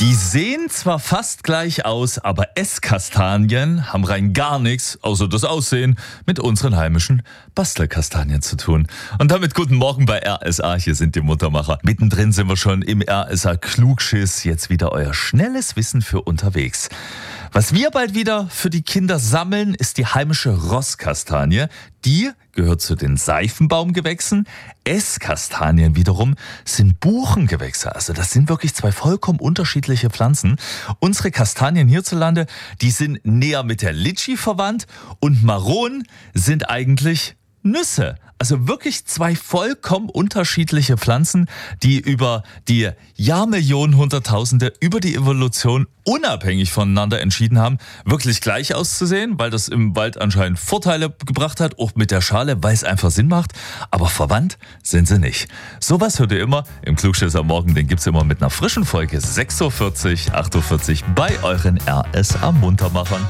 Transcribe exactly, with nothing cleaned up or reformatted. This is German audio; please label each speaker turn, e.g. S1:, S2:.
S1: Die sehen zwar fast gleich aus, aber Esskastanien haben rein gar nichts, außer das Aussehen, mit unseren heimischen Bastelkastanien zu tun. Und damit guten Morgen bei R S A, hier sind die Muttermacher. Mittendrin sind wir schon im R S A Klugschiss, jetzt wieder euer schnelles Wissen für unterwegs. Was wir bald wieder für die Kinder sammeln, ist die heimische Rosskastanie. Die gehört zu den Seifenbaumgewächsen. Esskastanien wiederum sind Buchengewächse. Also das sind wirklich zwei vollkommen unterschiedliche Pflanzen. Unsere Kastanien hierzulande, die sind näher mit der Litschi verwandt und Maronen sind eigentlich Nüsse. Also wirklich zwei vollkommen unterschiedliche Pflanzen, die über die Jahrmillionen, Hunderttausende, über die Evolution unabhängig voneinander entschieden haben, wirklich gleich auszusehen, weil das im Wald anscheinend Vorteile gebracht hat, auch mit der Schale, weil es einfach Sinn macht. Aber verwandt sind sie nicht. Sowas hört ihr immer im Klugschiss am Morgen. Den gibt's immer mit einer frischen Folge sechs Uhr vierzig, acht Uhr vierzig bei euren R S A Muntermachern.